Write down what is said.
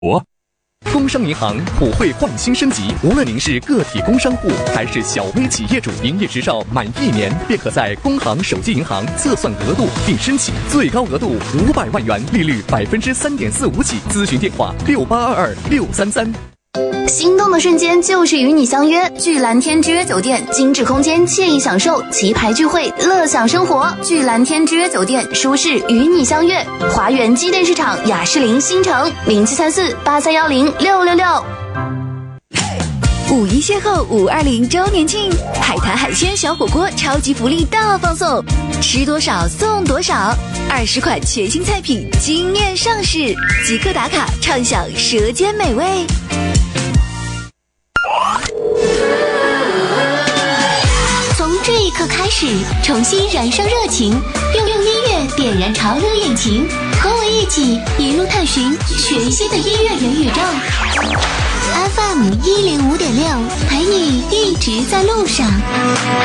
工商银行普惠焕新升级，无论您是个体工商户还是小微企业主，营业执照满1年便可在工行手机银行测算额度并申请，最高额度500万元，利率3.45%起。咨询电话68226333。 心动的瞬间就是与你相约，聚蓝天之约酒店，精致空间，惬意享受，棋牌聚会，乐享生活。聚蓝天之约酒店，舒适与你相约。华园机电市场雅士林新城073483106666。 五一邂逅520周年庆，海滩海鲜小火锅超级福利大放送，吃多少送多少，20款全新菜品惊艳上市，即刻打卡畅享舌尖美味。 从这一刻开始，重新燃烧热情，用音乐点燃潮流引擎，和我一起一路探寻全新的音乐元宇宙。FM105.6，陪你一直在路上。